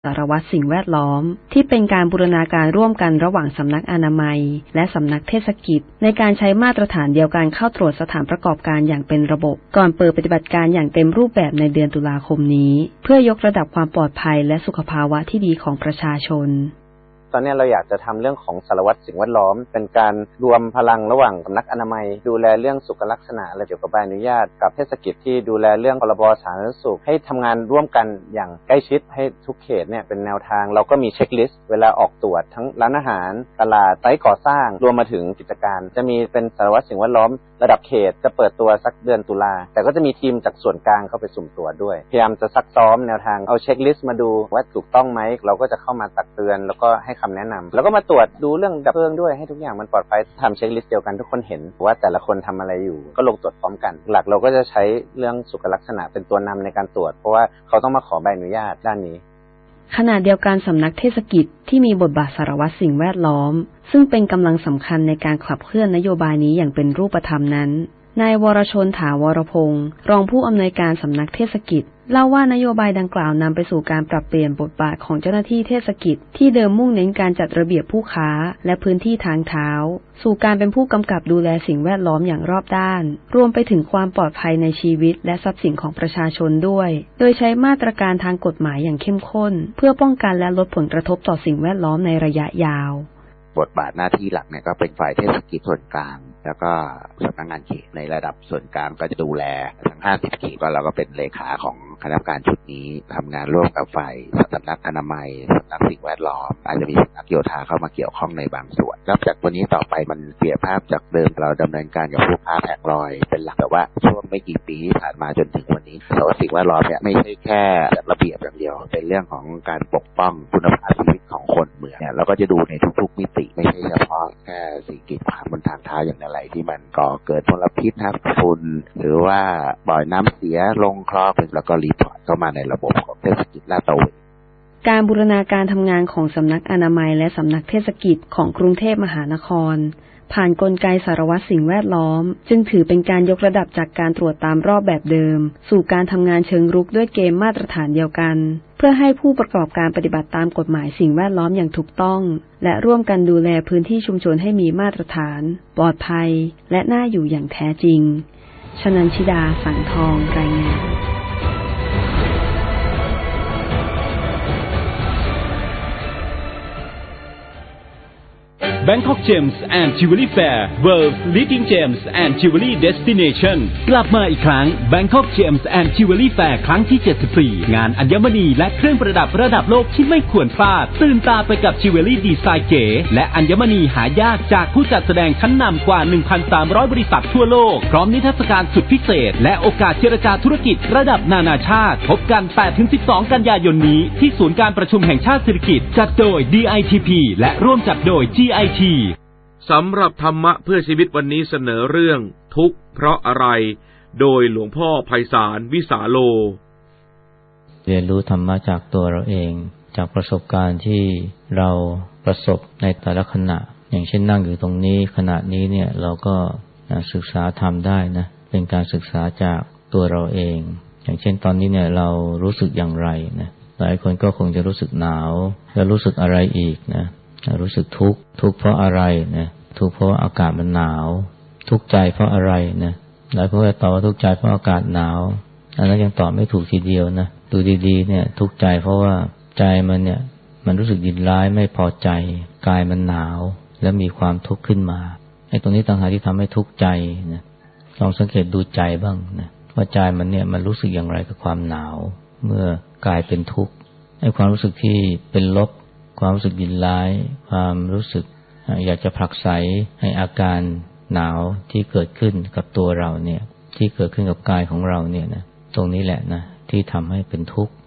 สารวัตรสิ่งแวดล้อมที่เป็นการบูรณาการร่วมกันระหว่างสำนักอนามัยและสำนักเทศกิจในการใช้มาตรฐานเดียวกันเข้าตรวจสถานประกอบการอย่างเป็นระบบก่อนเปิดปฏิบัติการอย่างเต็มรูปแบบในเดือนตุลาคมนี้เพื่อยกระดับความปลอดภัยและสุขภาวะที่ดีของประชาชนตอนนี้เราอยากจะทำเรื่องของสารวัตรสิ่งแวดล้อมเป็นการรวมพลังระหว่างสำนักอนามัยดูแลเรื่องสุขลักษณะและเกี่ยวกับใบอนุญาตกับเทศกิจที่ดูแลเรื่องพรบสาธารณสุขให้ทำงานร่วมกันอย่างใกล้ชิดให้ทุกเขตเนี่ยเป็นแนวทางเราก็มีเช็คลิสต์เวลาออกตรวจทั้งร้านอาหารตลาดไซต์ก่อสร้างรวมมาถึงกิจการจะมีเป็นสารวัตรสิ่งแวดล้อมระดับเขตจะเปิดตัวสักเดือนตุลาแต่ก็จะมีทีมจากส่วนกลางเข้าไปสุ่มตรวจด้วยพยายามจะซักซ้อมแนวทางเอาเช็คลิสต์มาดูว่าถูกต้องไหมเราก็จะเข้ามาตักเตือนแล้วก็ให้คำแนะนำแล้วก็มาตรวจดูเรื่องดับเพลิงด้วยให้ทุกอย่างมันปลอดภัยทำเช็คลิสต์เดียวกันทุกคนเห็นว่าแต่ละคนทำอะไรอยู่ก็ลงตรวจพร้อมกันหลักเราก็จะใช้เรื่องสุขลักษณะเป็นตัวนำในการตรวจเพราะว่าเขาต้องมาขอใบอนุญาตด้านนี้ขณะเดียวกันสำนักเทศกิจที่มีบทบาทสารวัตรสิ่งแวดล้อมซึ่งเป็นกำลังสำคัญในการขับเคลื่อนนโยบายนี้อย่างเป็นรูปธรรมนั้นนายวรชน ถาวรพงศ์รองผู้อำนวยการสำนักเทศกิจเล่าว่านโยบายดังกล่าวนำไปสู่การปรับเปลี่ยนบทบาทของเจ้าหน้าที่เทศกิจที่เดิมมุ่งเน้นการจัดระเบียบผู้ค้าและพื้นที่ทางเท้าสู่การเป็นผู้กำกับดูแลสิ่งแวดล้อมอย่างรอบด้านรวมไปถึงความปลอดภัยในชีวิตและทรัพย์สินของประชาชนด้วยโดยใช้มาตรการทางกฎหมายอย่างเข้มข้นเพื่อป้องกันและลดผลกระทบต่อสิ่งแวดล้อมในระยะยาวบทบาทหน้าที่หลักเนี่ยก็เป็นฝ่ายเทศกิจส่วนกลางแล้วก็สำนักงานเขตในระดับส่วนกลางก็จะดูแลทั้ง50เขตก็เราก็เป็นเลขาของคณะกรรมการชุดนี้ทำงานร่วมกับฝ่ายสำนักอนามัยสำนักสิ่งแวดล้อมอาจจะมีสำนักโยธาเข้ามาเกี่ยวข้องในบางส่วนแล้วจากตัวนี้ต่อไปมันเปลี่ยนภาพจากเดิมเราดำเนินการกับผู้ค้าแผงลอยเป็นหลักแต่ว่าช่วงไม่กี่ปีที่ผ่านมาจนถึงวันนี้สารวัตรสิ่งแวดล้อมเนี่ยไม่ใช่แค่ระเบียบอย่างเดียวเป็นเรื่องของการปกป้องคุณภาพชีวิตของคนเมืองเนี่ยเราก็จะดูในทุกๆมิติไม่ใช่เฉพาะแค่สิ่งกีดขวางบนทางเท้าอย่างไรที่มันก่อเกิดมลพิษน้ำฝุ่นหรือว่าปล่อยน้ำเสียลงคลองแล้วก็รีพอร์ตเข้ามาในระบบของเทศกิจลาดตระเวนการบูรณาการทำงานของสำนักอนามัยและสำนักเทศกิจของกรุงเทพมหานครผ่านกลไกสารวัตรสิ่งแวดล้อมจึงถือเป็นการยกระดับจากการตรวจตามรอบแบบเดิมสู่การทำงานเชิงรุกด้วยเกมมาตรฐานเดียวกันเพื่อให้ผู้ประกอบการปฏิบัติตามกฎหมายสิ่งแวดล้อมอย่างถูกต้องและร่วมกันดูแลพื้นที่ชุมชนให้มีมาตรฐานปลอดภัยและน่าอยู่อย่างแท้จริงชนันชิดา สังทองรายงาน Bangkok Gems and Jewelry Fair World's Leading Gems and Jewelry Destination กลับมาอีกครั้ง Bangkok Gems and Jewelry Fair ครั้งที่ 74 งานอัญมณีและเครื่องประดับระดับโลกที่ไม่ควรพลาดตื่นตาไปกับจิวเวลรี่ดีไซน์เก๋และอัญมณีหายากจากผู้จัดแสดงชั้นนำกว่า 1,300 บริษัททั่วโลกพร้อมนิทรรศการสุดพิเศษและโอกาสเจรจาธุรกิจระดับนานาชาติพบกัน 8-12 กันยายนนี้ที่ศูนย์การประชุมแห่งชาติเศรษฐกิจจัดโดย DITP และร่วมจัดโดย GIT สำหรับธรรมะเพื่อชีวิตวันนี้เสนอเรื่องทุกข์เพราะอะไรโดยหลวงพ่อไพศาลวิสาโลเรียนรู้ธรรมะจากตัวเราเองจากประสบการณ์ที่เราประสบในแต่ละขณะอย่างเช่นนั่งอยู่ตรงนี้ขณะนี้เนี่ยเราก็ศึกษาธรรมได้นะเป็นการศึกษาจากตัวเราเองอย่างเช่นตอนนี้เนี่ยเรารู้สึกอย่างไรนะหลายคนก็คงจะรู้สึกหนาวแล้วรู้สึกอะไรอีกนะรู้สึกทุกข์เพราะอะไรนะทุกข์เพราะอากาศมันหนาวทุกข์ใจเพราะอะไรนะหลายคนก็ตอบว่าทุกข์ใจเพราะอากาศหนาวอันนั้นยังตอบไม่ถูกทีเดียวนะดูดีๆเนี่ยทุกข์ใจเพราะว่าใจมันเนี่ยมันรู้สึกยินร้ายไม่พอใจกายมันหนาวแล้วมีความทุกข์ขึ้นมาไอ้ตรงนี้ต่างหากที่ทำให้ทุกข์ใจนะลองสังเกตดูใจบ้างนะว่าใจมันเนี่ยมันรู้สึกอย่างไรกับความหนาวเมื่อกายเป็นทุกข์ไอ้ความรู้สึกที่เป็นลบความรู้สึกยินร้ายความรู้สึกอยากจะผลักไสให้อาการหนาวที่เกิดขึ้นกับตัวเราเนี่ยที่เกิดขึ้นกับกายของเราเนี่ยนะตรงนี้แหละนะที่ทำให้เป็นทุกข์